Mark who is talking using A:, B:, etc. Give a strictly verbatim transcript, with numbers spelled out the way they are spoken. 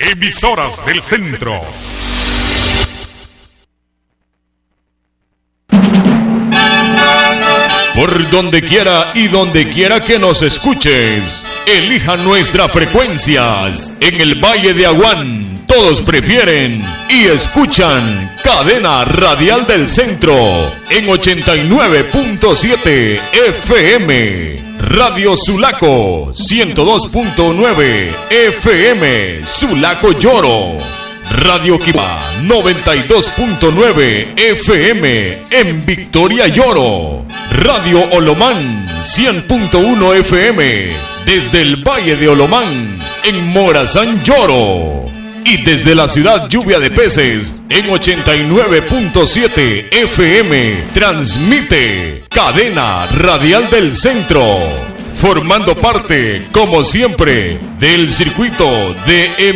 A: Emisoras del Centro.
B: Por donde quiera y donde quiera que nos escuches, elija nuestras frecuencias. En el Valle de Aguán, todos prefieren y escuchan Cadena Radial del Centro en ochenta y nueve punto siete F M. Radio Sulaco ciento dos punto nueve F M, Sulaco Lloro. Radio Quiba noventa y dos punto nueve F M en Victoria Lloro. Radio Olomán cien punto uno F M desde el Valle de Olomán en Morazán Lloro. Y desde la ciudad Lluvia de Peces en ochenta y nueve punto siete F M transmite Cadena Radial del Centro, formando parte, como siempre, del circuito de